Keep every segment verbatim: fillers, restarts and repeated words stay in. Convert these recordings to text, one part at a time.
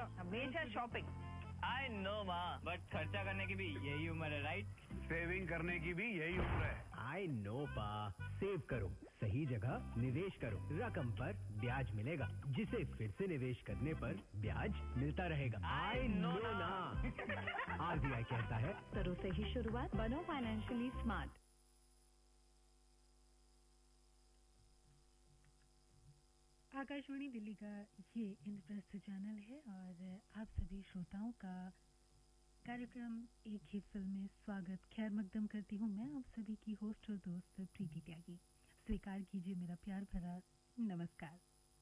हमेशा shopping. I know माँ, but खर्चा करने की भी यही उम्र है, राइट? सेविंग करने की भी यही उम्र है। आई नो पा, सेव करो, सही जगह निवेश करो, रकम पर ब्याज मिलेगा, जिसे फिर से निवेश करने पर ब्याज मिलता रहेगा। आई नो ना। आरबीआई कहता है, करो सही शुरुआत, बनो फाइनेंशियली स्मार्ट। आकाशवाणी दिल्ली का ये इंद्रप्रस्थ चैनल है और आप सभी श्रोताओं का कार्यक्रम एक ही फिल्म में स्वागत खैर मकदम करती हूँ। मैं आप सभी की होस्ट और दोस्त प्रीति त्यागी। स्वीकार कीजिए मेरा प्यार भरा नमस्कार।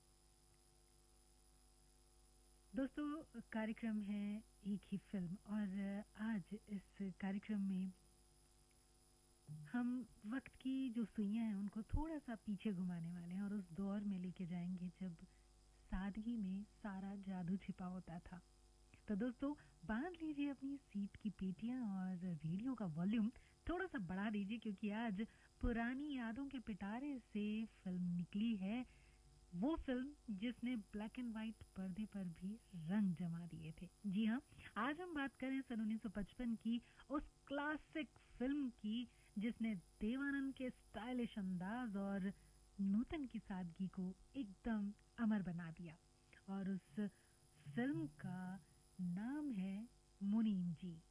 दोस्तों, कार्यक्रम है एक ही फिल्म और आज इस कार्यक्रम में हम वक्त की जो सुइयां हैं उनको थोड़ा सा पीछे घुमाने वाले हैं और उस दौर में लेके जाएंगे जब सादगी में सारा जादू छिपा होता था। तो दोस्तों, बांध लीजिए अपनी सीट की पेटियां और रेडियो का वॉल्यूम थोड़ा सा बढ़ा दीजिए, क्योंकि आज पुरानी यादों के पिटारे से फिल्म निकली है, वो फिल्म जिसने ब्लैक एंड व्हाइट पर्दे पर भी रंग जमा दिए थे। जी हाँ, आज हम बात करें सन उन्नीस सौ पचपन की उस क्लासिक फिल्म की जिसने देवानंद के स्टाइलिश अंदाज और नूतन की सादगी को एकदम अमर बना दिया। और उस फिल्म का नाम है मुनीम जी।